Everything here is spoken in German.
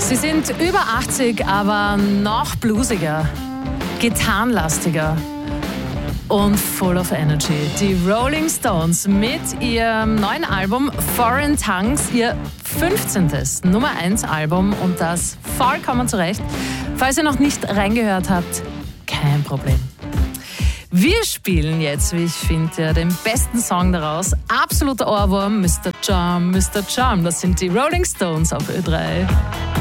Sie sind über 80, aber noch bluesiger, gitarrenlastiger und full of energy. Die Rolling Stones mit ihrem neuen Album Foreign Tongues, ihr 15. Nummer 1 Album, und das vollkommen zu Recht. Falls ihr noch nicht reingehört habt, kein Problem. Wir spielen jetzt, wie ich finde, den besten Song daraus. Absoluter Ohrwurm, Mr. Charm, Mr. Charm. Das sind die Rolling Stones auf Ö3.